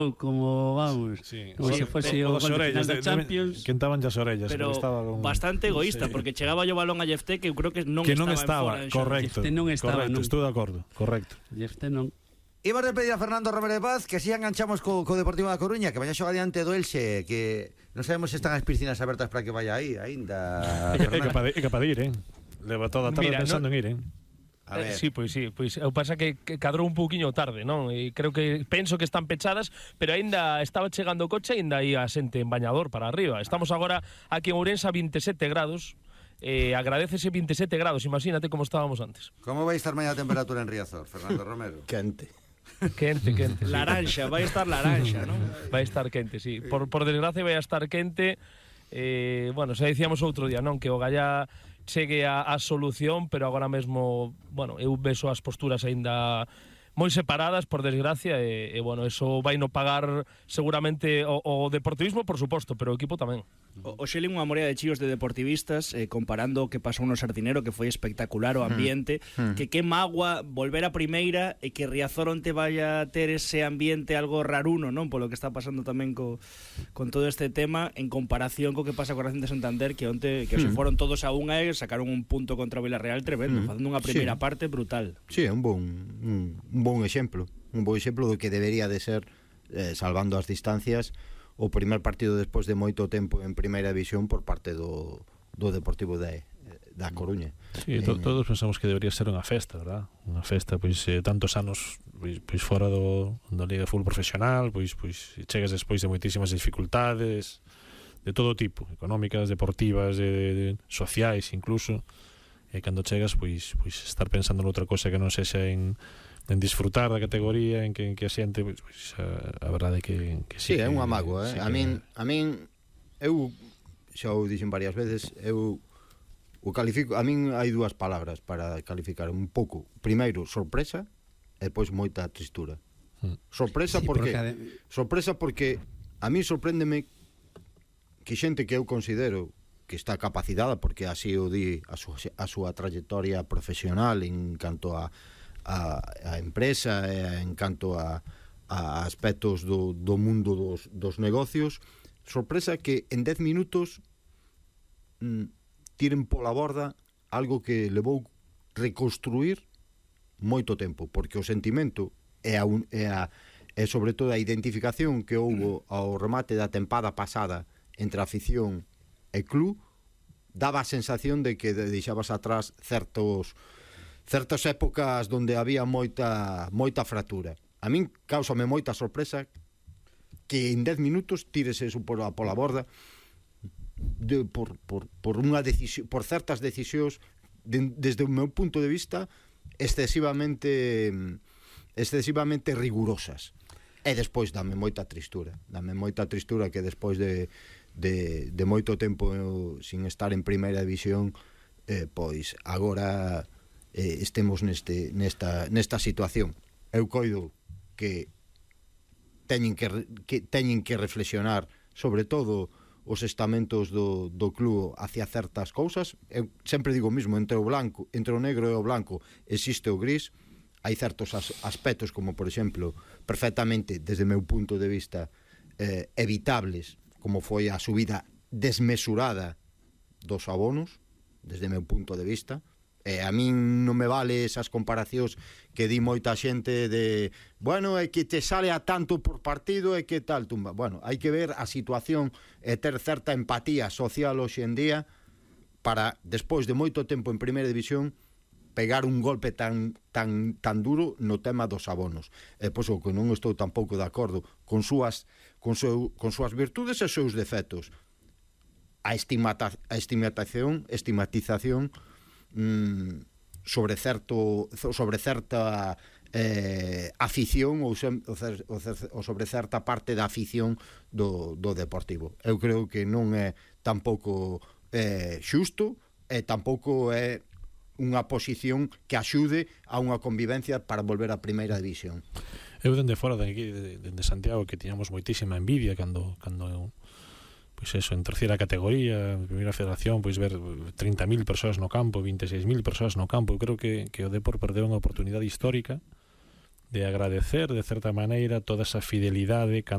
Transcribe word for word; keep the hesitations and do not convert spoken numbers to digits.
como vamos, sí, como sí, se fose o, o, o gol final da Champions. Quentaban as orellas, pero estaba con... bastante egoísta, sí. porque chegaba o balón a Jefté que eu creo que non que non estaba, estaba, en fora, correcto, Jefté non estaba, correcto, non. estou de acordo, correcto. Jefté non. Imos de pedir a Fernando Romero de Paz que si enganchamos co, co Deportivo da Coruña, que vaya xoga diante do Elxe, que non sabemos se están as piscinas abertas para que vaya aí aínda. É capaz de, é capaz de ir, eh? Leva toda a tarde Mira, pensando no... en ir, eh? A ver. Eh, sí, pois sí, pois o pasa que, que cadrou un pouquiño tarde, non? E creo que penso que están pechadas, pero aínda estaba chegando o coche e aínda aí a xente en bañador para arriba. Estamos agora aquí en Ourense a vinte e sete grados. Eh, agradecese vinte e sete grados, imagínate como estábamos antes. Como vai estar mañá a temperatura en Riazor, Fernando Romero? Quente. Quente, quente. Sí. Laranxa, vai estar laranxa, non? Vai estar quente, sí. Por, por desgracia vai a estar quente. Eh, bueno, xa dicíamos outro día, non? Que o Gallá chegue a, a solución, pero agora mesmo, bueno, eu vexo as posturas aínda moi separadas, por desgracia, e, e bueno, eso vai no pagar seguramente o, o deportivismo, por suposto, pero o equipo tamén. O, o xelín unha morea de chíos de deportivistas eh, comparando o que pasou no Sardinero, que foi espectacular o ambiente, mm. que que magua volver a primeira e que Riazor onte vaya a ter ese ambiente algo raruno, non? Polo que está pasando tamén co, con todo este tema en comparación co que pasa co Racing de Santander, que onte que mm. se foron todos a unha e sacaron un punto contra o Villarreal tremendo, mm. facendo unha primeira sí. parte brutal. Sí, é un bon un, un bon exemplo, un bon exemplo do que debería de ser, eh, salvando as distancias, o primer partido despois de moito tempo en primeira división por parte do, do Deportivo de, da Coruña. Sí, to, todos pensamos que debería ser unha festa, verdad? Unha festa, pois, eh, tantos anos pois, pois fora do, do Liga de Fútbol Profesional, pois, pois chegas despois de moitísimas dificultades de todo tipo, económicas, deportivas, de, de, de sociais incluso, e cando chegas, pois, pois estar pensando noutra cosa que non sexa en en disfrutar da categoría, en que, en que a xente, pois, pois, a, a verdade é que, que sí, sí, é unha que, mágoa, eh? sí a min a min eu xa o dixen varias veces, eu o califico, a min hai dúas palabras para calificar un pouco. Primeiro, sorpresa, e depois moita tristura. Hmm. Sorpresa sí, porque, porque sorpresa porque a min sorpréndeme que xente que eu considero que está capacitada, porque así o di a súa, a súa trayectoria profesional en canto a A, a empresa e en canto a, a aspectos do, do mundo dos, dos negocios, sorpresa que en dez minutos mm, tiren pola borda algo que levou reconstruir moito tempo, porque o sentimento é, a un, é, a, é sobre todo a identificación que houbo ao remate da tempada pasada entre a afición e club, daba a sensación de que deixabas atrás certos certas épocas onde había moita moita fratura. A min cáusame moita sorpresa que en dez minutos tires eso por a pola borda de, por, por, por unha decisión, por certas decisións de, desde o meu punto de vista excesivamente excesivamente rigurosas. E despois dame moita tristura, dame moita tristura que despois de, de, de moito tempo eu, sin estar en primeira división, eh, pois agora Eh, estemos neste, nesta, nesta situación. Eu coido que teñen que, que teñen que reflexionar sobre todo os estamentos do, do club hacia certas cousas. Eu sempre digo o mismo, entre o blanco, entre o negro e o blanco existe o gris. Hai certos as, aspectos como, por exemplo, perfectamente desde o meu punto de vista eh, evitables, como foi a subida desmesurada dos abonos, desde o meu punto de vista. E a min non me vale esas comparacións que di moita xente de, bueno, é que te sale a tanto por partido e que tal tumba. Bueno, hai que ver a situación e ter certa empatía social hoxe en día para, despois de moito tempo en primeira división, pegar un golpe tan tan tan duro no tema dos abonos. E pois o que non estou tampouco de acordo con súas con seu, con súas virtudes e seus defectos. A estimata, a estimatización, estimatización Mm, sobre certo sobre certa eh, afición ou, sem, ou, cer, ou sobre certa parte da afición do, do Deportivo. Eu creo que non é tampouco eh, xusto e tampouco é unha posición que axude a unha convivencia para volver á primeira división. Eu dende fora de aquí, de, de Santiago, que tiñamos moitísima envidia cando cando eu pois eso, en terceira categoría, en primeira federación, pois ver trinta mil persoas no campo, vinte e seis mil persoas no campo. Eu creo que, que o Depor perdeu unha oportunidade histórica de agradecer, de certa maneira, toda esa fidelidade